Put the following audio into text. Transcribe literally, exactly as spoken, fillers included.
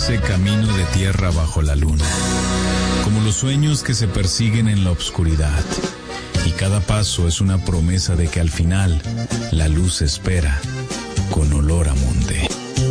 ese camino de tierra bajo la luna, como los sueños que se persiguen en la oscuridad, y cada paso es una promesa de que al final la luz espera con olor a monte.